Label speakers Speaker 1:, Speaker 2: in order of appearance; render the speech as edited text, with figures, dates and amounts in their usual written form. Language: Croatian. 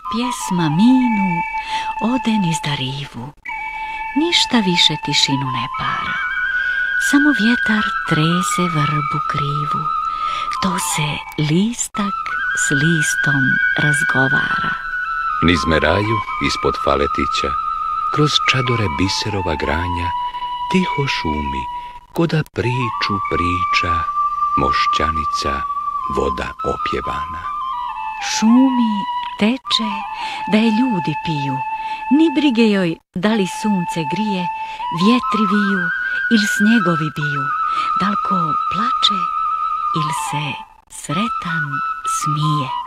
Speaker 1: pjesma minu, ode niz da rivu. Ništa više tišinu ne para, samo vjetar trese vrbu krivu. To se listak s listom razgovara.
Speaker 2: Niz meraju ispod faletića, kroz čadore biserova granja, tiho šumi, koda priču priča mošćanica, voda opjevana.
Speaker 1: Šumi, teče, da je ljudi piju, ni brige joj da li sunce grije, vjetri viju ili snjegovi biju, da li ko plače ili se sretan smije.